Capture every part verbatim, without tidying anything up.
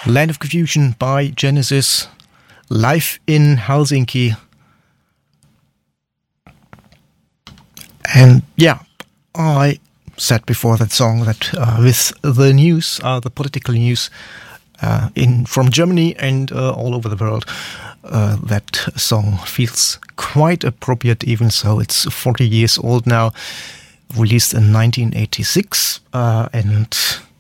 Land of Confusion by Genesis, live in Helsinki. And yeah, I said before that song that uh, with the news, uh, the political news uh, in from Germany and uh, all over the world, uh, that song feels quite appropriate, even so it's forty years old now, released in nineteen eighty-six, uh, and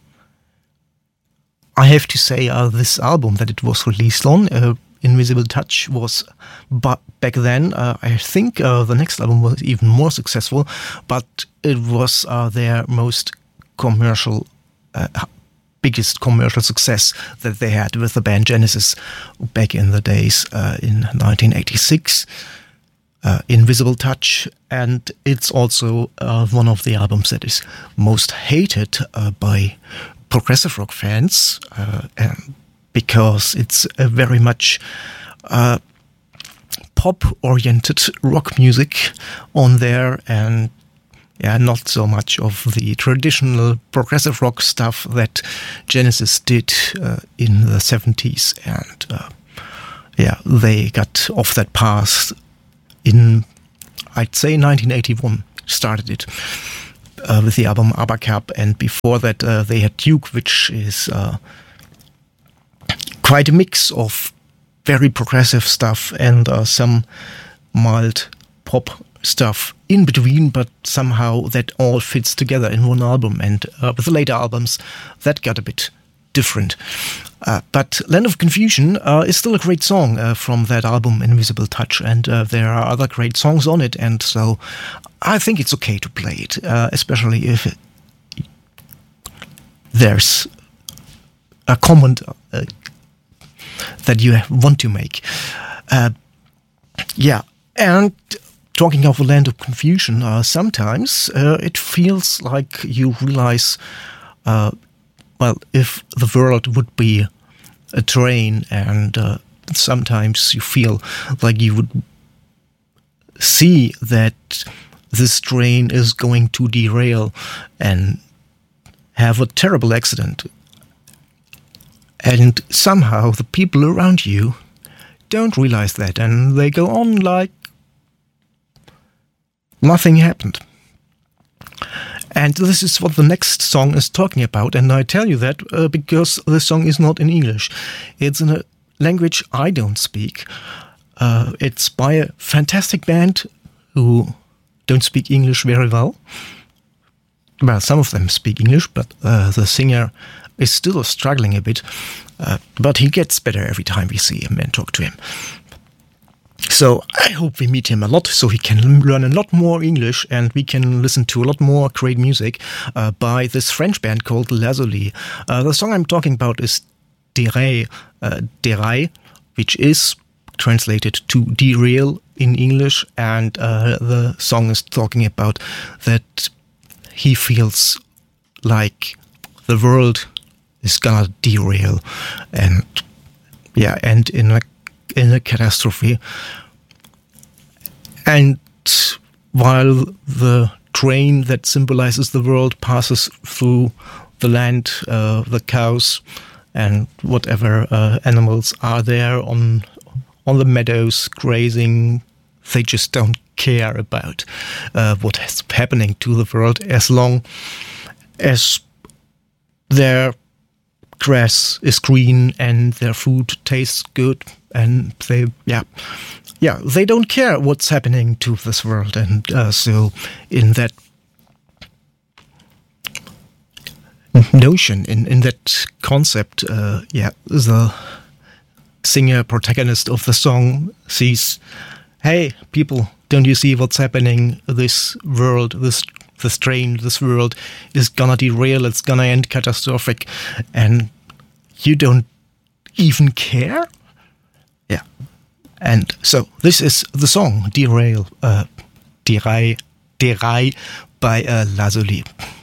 I have to say uh, this album that it was released on, uh, Invisible Touch, was but back then, uh, I think uh, the next album was even more successful, but it was uh, their most commercial, uh, biggest commercial success that they had with the band Genesis back in the days uh, in nineteen eighty-six. Uh, Invisible Touch, and it's also uh, one of the albums that is most hated uh, by progressive rock fans, uh, and because it's a very much uh, pop-oriented rock music on there, and yeah, not so much of the traditional progressive rock stuff that Genesis did uh, in the seventies, and uh, yeah, they got off that path in, I'd say, nineteen eighty-one, started it. Uh, with the album Abacab, and before that uh, they had Duke, which is uh, quite a mix of very progressive stuff and uh, some mild pop stuff in between, but somehow that all fits together in one album, and uh, with the later albums that got a bit different. Uh, but Land of Confusion uh, is still a great song uh, from that album Invisible Touch, and uh, there are other great songs on it, and so I think it's okay to play it, uh, especially if it, there's a comment uh, that you want to make. Uh, yeah, and talking of a Land of Confusion, uh, sometimes uh, it feels like you realize, uh, well, if the world would be a train, and uh, sometimes you feel like you would see that this train is going to derail and have a terrible accident. And somehow the people around you don't realize that, and they go on like nothing happened. And this is what the next song is talking about, and I tell you that uh, because the song is not in English. It's in a language I don't speak. Uh, it's by a fantastic band who don't speak English very well. Well, some of them speak English, but uh, the singer is still struggling a bit. Uh, but he gets better every time we see him and talk to him. So I hope we meet him a lot, so he can learn a lot more English, and we can listen to a lot more great music uh, by this French band called Lazuli. Uh, the song I'm talking about is Déraille, uh, Déraille, which is translated to derail in English, and uh, the song is talking about that he feels like the world is gonna derail and yeah, and in a in a catastrophe. And while the train that symbolizes the world passes through the land, uh, the cows and whatever uh, animals are there on on the meadows grazing, they just don't care about uh, what is happening to the world as long as their grass is green and their food tastes good, and they yeah yeah they don't care what's happening to this world. And uh, so in that notion, in in that concept, uh, yeah the singer protagonist of the song sees, hey people, don't you see what's happening? This world, this this train, this world is gonna derail, it's gonna end catastrophic, and you don't even care? Yeah. And so this is the song Derail, uh, Déraille, Déraille by uh, Lazuli.